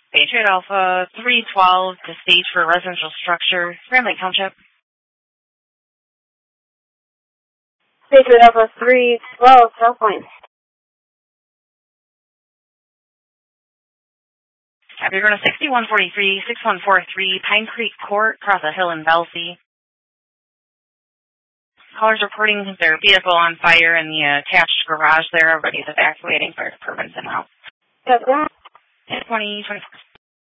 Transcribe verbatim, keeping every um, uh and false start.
Patriot Alpha three twelve to stage for residential structure, Grand Lake Township. Patriot Alpha three twelve, South Point. Copy, you're going to sixty-one forty-three, six one four three, Pine Creek Court, across a hill in Belsey. Callers reporting their vehicle on fire in the attached garage there. Everybody's evacuating. Fire department's in out. That's that. twenty twenty-four.